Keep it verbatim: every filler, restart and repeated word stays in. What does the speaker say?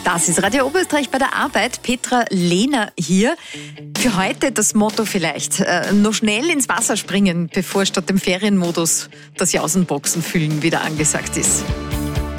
Das ist Radio Oberösterreich bei der Arbeit. Petra Lehner hier. Für heute das Motto vielleicht, äh, noch schnell ins Wasser springen, bevor statt dem Ferienmodus das Jausenboxen fühlen wieder angesagt ist.